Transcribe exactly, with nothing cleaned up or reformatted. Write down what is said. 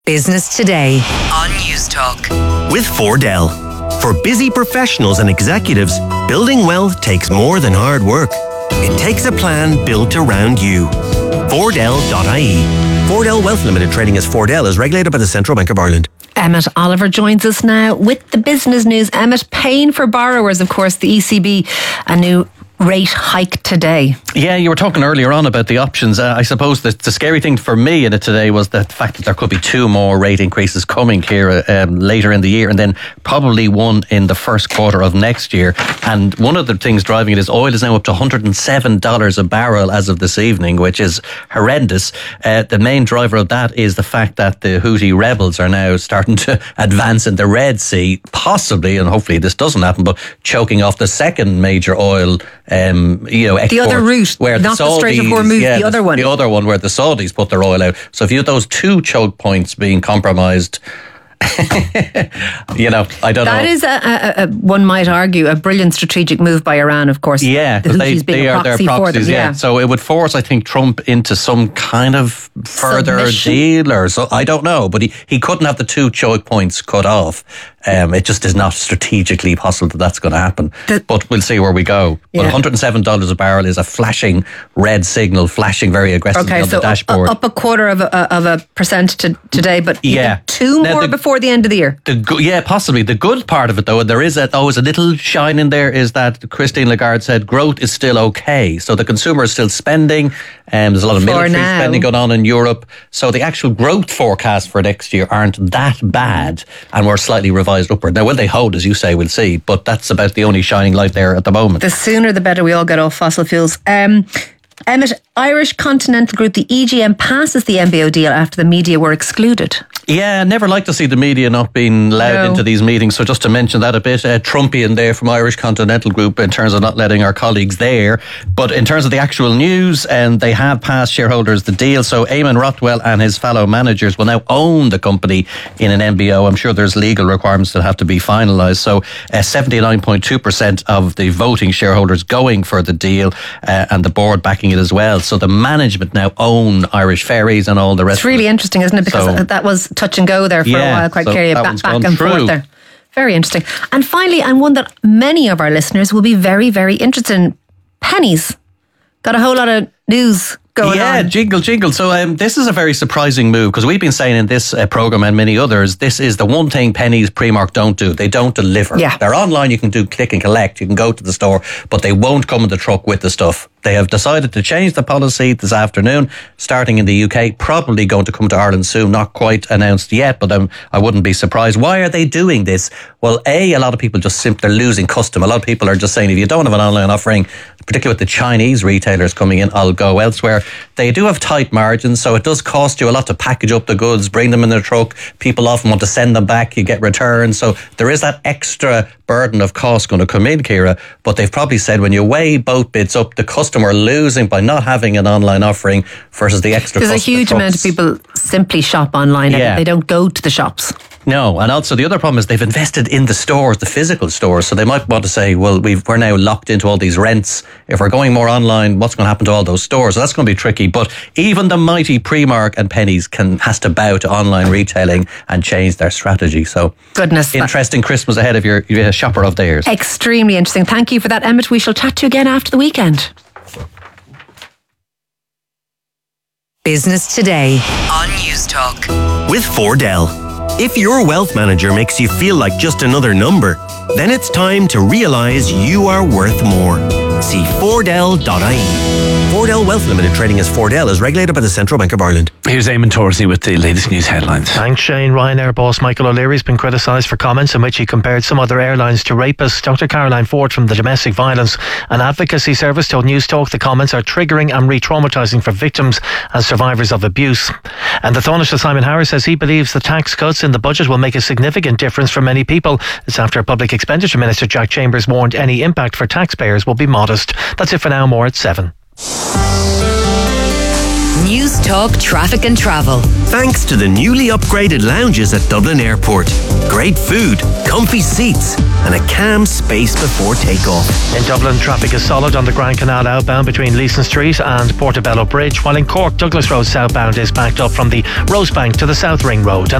Business Today on News Talk. With Fordell. For busy professionals and executives, building wealth takes more than hard work. It takes a plan built around you. Fordell dot I E. Fordell Wealth Limited, trading as Fordell, is regulated by the Central Bank of Ireland. Emmett Oliver joins us now with the business news. Emmett, pain for borrowers, of course, the E C B, a new rate hike today. Yeah, you were talking earlier on about the options. Uh, I suppose the, the scary thing for me in it today was the fact that there could be two more rate increases coming here um, later in the year, and then probably one in the first quarter of next year. And one of the things driving it is oil is now up to one hundred seven dollars a barrel as of this evening, which is horrendous. Uh, the main driver of that is the fact that the Houthi rebels are now starting to advance in the Red Sea, possibly, and hopefully this doesn't happen, but choking off the second major oil Um, you know, the other route, where not the, the Strait of Hormuz, yeah, the other one. The other one where the Saudis put their oil out. So if you have those two choke points being compromised, you know, I don't that know. That is, a, a, a, one might argue, a brilliant strategic move by Iran, of course. Yeah, the they, Houthis being they a are their proxy proxies, for them. yeah. yeah. So it would force, I think, Trump into some kind of further Submission. deal or so. I don't know, but he, he couldn't have the two choke points cut off. Um, it just is not strategically possible that that's going to happen. The, but we'll see where we go. Yeah. But one hundred seven dollars a barrel is a flashing red signal, flashing very aggressively okay, on so the dashboard. Up, up a quarter of a, of a percent to today, but yeah. two now more the, before the end of the year. The go- yeah, possibly. The good part of it, though, and there is a, always a little shine in there, is that Christine Lagarde said growth is still okay. So the consumer is still spending. Um, there's a lot of for military now. spending going on in Europe. So the actual growth forecasts for next year aren't that bad, and we're slightly revised upward. Now, will they hold, as you say, we'll see. But that's about the only shining light there at the moment. The sooner the better we all get off fossil fuels. Um, Emmett, Irish Continental Group, the E G M passes the M B O deal after the media were excluded. Yeah, never like to see the media not being allowed no. into these meetings. So just to mention that a bit, uh, Trumpian there from Irish Continental Group in terms of not letting our colleagues there. But in terms of the actual news, and um, they have passed shareholders the deal. So Eamon Rothwell and his fellow managers will now own the company in an M B O. I'm sure there's legal requirements that have to be finalised. So uh, seventy-nine point two percent of the voting shareholders going for the deal, uh, and the board backing it as well. So the management now own Irish Ferries and all the rest. It's really of it. interesting, isn't it? Because so, that was touch and go there for yeah, a while, quite so clearly, back, back and through. forth there. Very interesting. And finally, and one that many of our listeners will be very, very interested in, pennies. Got a whole lot of news going yeah, on. Yeah, jingle, jingle. So um, this is a very surprising move, because we've been saying in this uh, programme and many others, this is the one thing pennies Primark don't do. They don't deliver. Yeah. They're online, you can do click and collect, you can go to the store, but they won't come in the truck with the stuff. They have decided to change the policy this afternoon, starting in the U K, probably going to come to Ireland soon, not quite announced yet, but um, I wouldn't be surprised. Why are they doing this? Well, A, a lot of people just simply, they're losing custom. A lot of people are just saying, if you don't have an online offering, particularly with the Chinese retailers coming in, I'll go elsewhere. They do have tight margins, so it does cost you a lot to package up the goods, bring them in the truck. People often want to send them back, you get returns. So there is that extra burden of cost going to come in, Ciara. But they've probably said when you weigh both bits up, the customer losing by not having an online offering versus the extra There's cost. There's a huge amount of people simply shop online. Yeah. They don't go to the shops. No, and also the other problem is they've invested in the stores, the physical stores, so they might want to say, well, we've, we're now locked into all these rents. If we're going more online, what's going to happen to all those stores? So that's going to be tricky. But even the mighty Primark and Pennies can has to bow to online retailing and change their strategy. So goodness, interesting Christmas ahead if you're, if you're a shopper of theirs. Extremely interesting. Thank you for that, Emmett. We shall chat to you again after the weekend. Business Today on News Talk. With Fordell. If your wealth manager makes you feel like just another number, then it's time to realise you are worth more. See Fordell dot I E. Fordell Wealth Limited, trading as Fordell, is regulated by the Central Bank of Ireland. Here's Eamon Torsey with the latest news headlines. Thanks, Shane. Ryanair boss Michael O'Leary has been criticised for comments in which he compared some other airlines to rapists. Doctor Caroline Ford from the Domestic Violence and Advocacy Service told News Talk the comments are triggering and re-traumatising for victims and survivors of abuse. And the Taoiseach Simon Harris says he believes the tax cuts in the budget will make a significant difference for many people. It's after Public Expenditure Minister Jack Chambers warned any impact for taxpayers will be modest. That's it for now. More at seven. News Talk Traffic and Travel. Thanks to the newly upgraded lounges at Dublin Airport. Great food, comfy seats, and a calm space before takeoff. In Dublin, traffic is solid on the Grand Canal outbound between Leeson Street and Portobello Bridge, while in Cork, Douglas Road southbound is backed up from the Rosebank to the South Ring Road.